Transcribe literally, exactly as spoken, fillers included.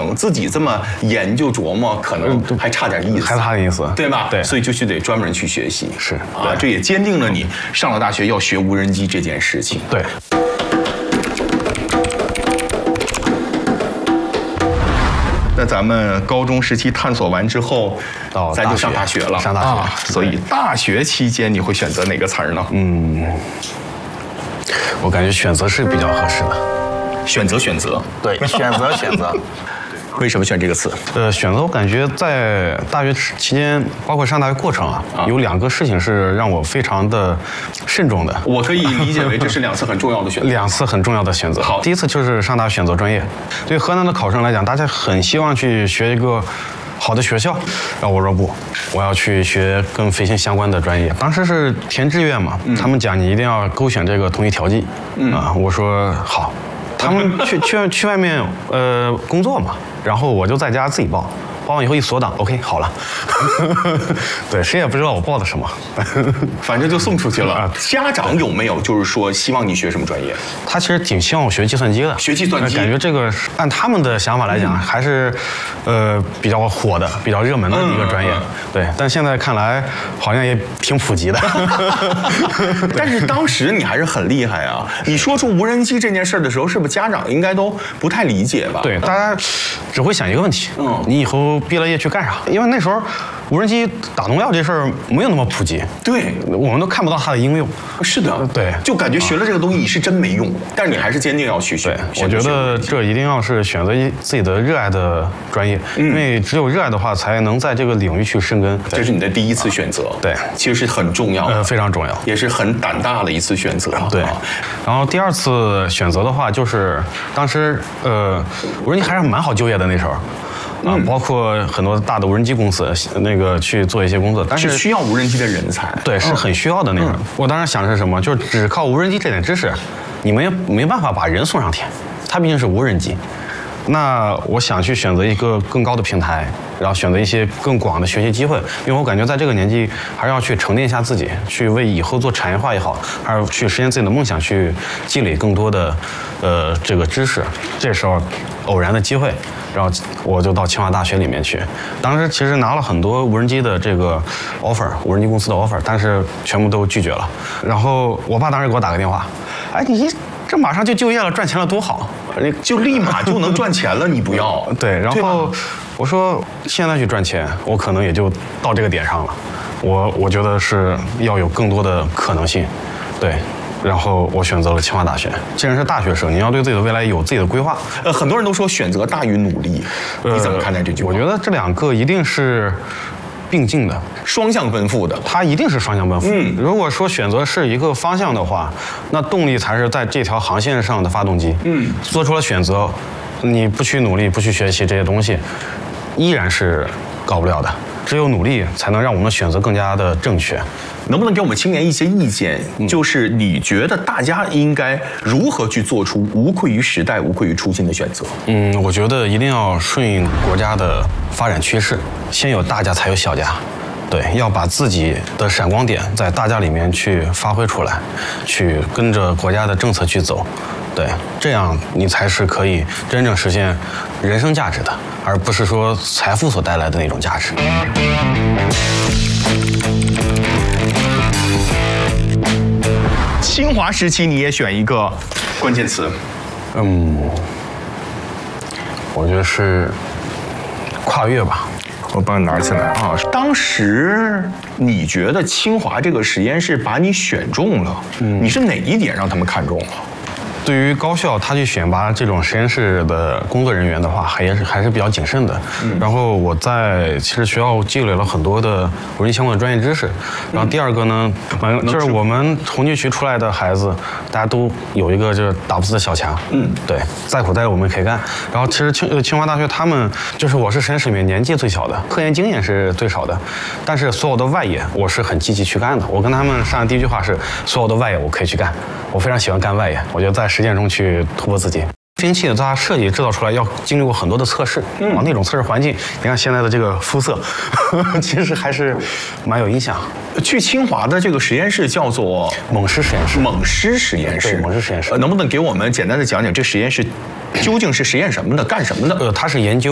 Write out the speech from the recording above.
行，自己这么研究琢磨，可能还差点意思， 还差点意思， 对吧？ 对， 所以就去得专门去学习。 是啊，这也坚定了你上了大学要学无人机这件事情。 对。 那咱们高中时期探索完之后， 到咱就上大学了。 上大学， 啊、所以大学期间你会选择哪个词儿呢？ 嗯，我感觉选择是比较合适的。 选择，选择， 对，选择，选择。 为什么选这个词？ 呃，选择我感觉在大学期间，包括上大学过程啊，啊有两个事情是让我非常的慎重的。 我可以理解为这是两次很重要的选择。 两次很重要的选择。 好， 第一次就是上大学选择专业。对河南的考生来讲，大家很希望去学一个好的学校，然后我说不，我要去学跟飞行相关的专业。当时是填志愿嘛，嗯、他们讲你一定要勾选这个同一调剂，嗯、啊，我说好。他们去去去外面呃工作嘛，然后我就在家自己报，报完以后一锁档 ，OK 好了。对，谁也不知道我报的什么， 反正就送出去了。家长有没有就是说希望你学什么专业？ 他其实挺希望我学计算机的， 学计算机， 感觉这个按他们的想法来讲，嗯、还是呃比较火的、比较热门的一个专业。嗯嗯、对，但现在看来好像也挺普及的。 但是当时你还是很厉害啊！你说出无人机这件事的时候，是不是家长应该都不太理解吧？ 对，大家只会想一个问题：嗯，你以后毕了业去干啥？因为那时候无人机打农药这事儿没有那么普及， 对， 我们都看不到它的应用。 是的， 对， 就感觉学了这个东西你是真没用，但是你还是坚定要去学。 我觉得这一定要是选择自己的热爱的专业，因为只有热爱的话，才能在这个领域去生根。 这是你的第一次选择， 对， 其实是很重要的， 呃，非常重要， 也是很胆大的一次选择。 对，然后第二次选择的话，就是当时呃，无人机还是蛮好就业的那时候。啊，包括很多大的无人机公司，那个去做一些工作，但是需要无人机的人才， 对，是很需要的那种。我当时想的是什么？就是只靠无人机这点知识，你们也没办法把人送上天，它毕竟是无人机。那我想去选择一个更高的平台，然后选择一些更广的学习机会，因为我感觉在这个年纪还是要去沉淀一下自己，去为以后做产业化也好，还是去实现自己的梦想，去积累更多的呃这个知识。这时候偶然的机会，然后我就到清华大学里面去。当时其实拿了很多无人机的这个 offer， 无人机公司的 offer， 但是全部都拒绝了。然后我爸当时给我打个电话，哎，你这马上就就业了，赚钱了多好， 就立马就能赚钱了，你不要？ 对，然后我说现在去赚钱，我可能也就到这个点上了。我我觉得是要有更多的可能性，对。然后我选择了清华大学。既然是大学生，你要对自己的未来有自己的规划。 呃，很多人都说选择大于努力，你怎么看待这句话？ 我觉得这两个一定是并进的， 双向奔赴的。 它一定是双向奔赴。嗯，如果说选择是一个方向的话，那动力才是在这条航线上的发动机。嗯，做出了选择，你不去努力，不去学习这些东西，依然是搞不了的。只有努力，才能让我们的选择更加的正确。 能不能给我们青年一些意见？嗯、就是你觉得大家应该如何去做出无愧于时代、无愧于初心的选择？ 嗯，我觉得一定要顺应国家的发展趋势，先有大家才有小家。对，要把自己的闪光点在大家里面去发挥出来，去跟着国家的政策去走。对，这样你才是可以真正实现人生价值的，而不是说财富所带来的那种价值。 清华时期你也选一个关键词。 嗯，我觉得是跨越吧。 我帮你拿起来啊！当时你觉得清华这个实验室把你选中了，嗯，你是哪一点让他们看中了？ 对于高校，他去选拔这种实验室的工作人员的话，还是还是比较谨慎的。嗯、然后我在其实学校积累了很多的无人机相关的专业知识。然后第二个呢，嗯、就是我们红旗渠出来的孩子，大家都有一个就是打不死的小强。嗯，对，再苦再累我们可以干。然后其实清清华大学他们就是我是实验室里面年纪最小的，科研经验是最少的，但是所有的外野我是很积极去干的。我跟他们上的第一句话是：所有的外野我可以去干，我非常喜欢干外野。我觉得在实践中去突破自己。飞行器的它设计制造出来要经历过很多的测试，嗯，啊，那种测试环境，你看现在的这个肤色，呵呵其实还是蛮有影响。 去清华的这个实验室叫做猛狮实验室， 猛狮实验室， 对，猛狮实验室。 呃，能不能给我们简单的讲讲这实验室究竟是实验什么的，干什么的？ 呃，它是研究